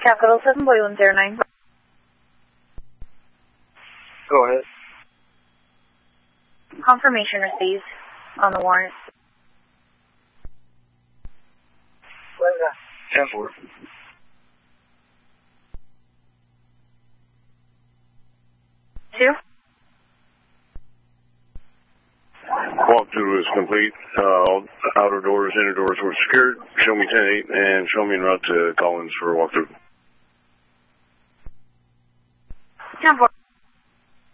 Capital 7 Boy 109. Go ahead. Confirmation received on the warrant. 10-4. Two. Walkthrough is complete. All outer doors, inner doors were secured. Show me 10-8 and show me en route to Collins for a walkthrough. 10-4.